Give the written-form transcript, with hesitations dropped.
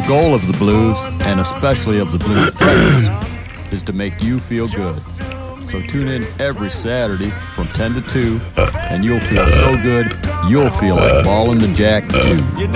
The goal of the blues, and especially of the Blues Breakfast, is to make you feel good. So tune in every Saturday from 10 to 2, and you'll feel so good, you'll feel like balling the jack too.